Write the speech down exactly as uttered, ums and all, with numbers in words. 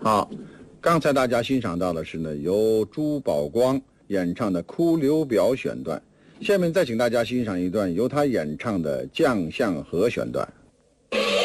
好，刚才大家欣赏到的是呢由朱宝光演唱的《哭留表》选段，下面再请大家欣赏一段由他演唱的《将相和》选段。